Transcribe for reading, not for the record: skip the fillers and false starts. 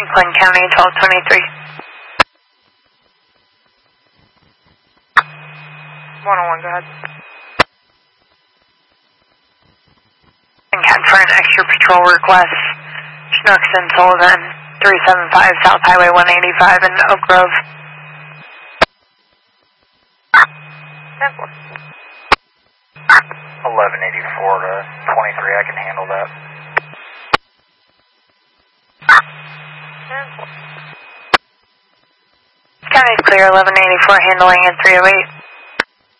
Franklin County, 1223. 101, go ahead. For an extra patrol request, Schnooks and Sullivan, 375 South Highway 185 in Oak Grove. 1184 to 23, I can handle that. County's clear, 1184 handling at 308.